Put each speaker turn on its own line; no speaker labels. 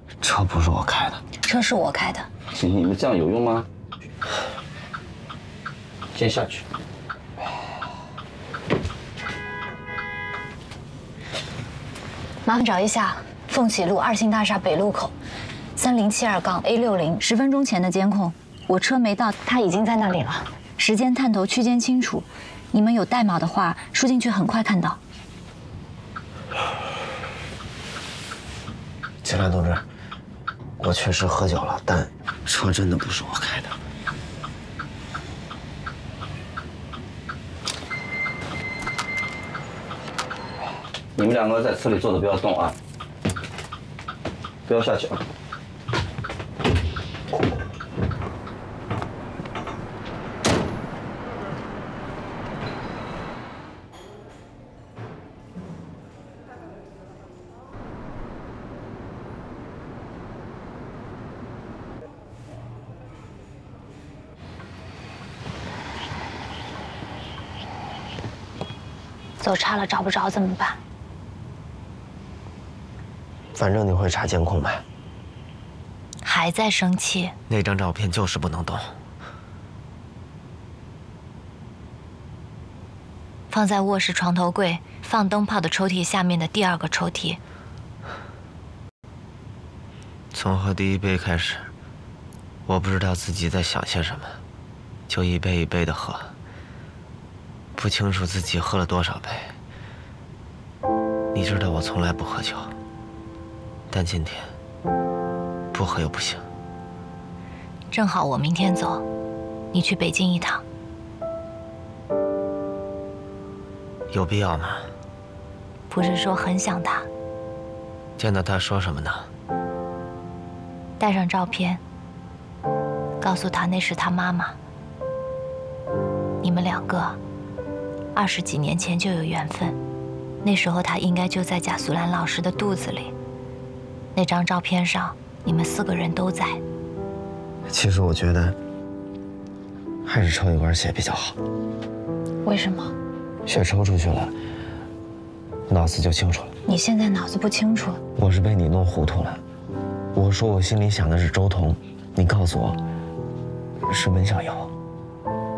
车不是我开的，
车是我开的。
行，你们这样有用吗？先下去。
麻烦找一下凤起路2星大厦北路口3072-A60，10分钟前的监控，我车没到，他已经在那里了。时间、探头区间清楚，你们有代码的话，输进去很快看到。
警察同志，我确实喝酒了，但车真的不是我开的。
你们两个在车里坐着，不要动啊，不要下去啊。
走差了找不着怎么办？
反正你会查监控呗。
还在生气？
那张照片就是不能动。
放在卧室床头柜放灯泡的抽屉下面的第2个抽屉。
从喝第1杯开始，我不知道自己在想些什么，就一杯一杯的喝，不清楚自己喝了多少杯。你知道我从来不喝酒，但今天不喝又不行。
正好我明天走，你去北京一趟。
有必要吗？
不是说很想他，
见到他说什么呢？
带上照片，告诉他那是他妈妈。你们2个20几年前就有缘分，那时候他应该就在贾素兰老师的肚子里。那张照片上，你们4个人都在。
其实我觉得，还是抽一管血比较好。
为什么？
血抽出去了，脑子就清楚了。
你现在脑子不清楚？
我是被你弄糊涂了。我说我心里想的是周彤，你告诉我是温小瑶。